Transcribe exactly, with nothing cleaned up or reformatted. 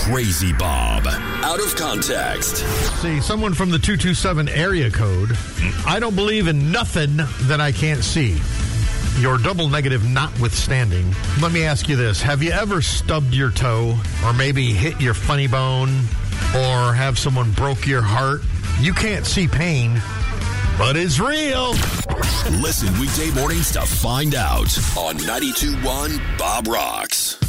Crazy Bob. Out of context. See, someone from the two two seven area code. I don't believe in nothing that I can't see. Your double negative notwithstanding, let me ask you this. Have you ever stubbed your toe or maybe hit your funny bone or have someone broke your heart? You can't see pain, but it's real. Listen weekday mornings to find out on ninety-two point one Bob Rocks.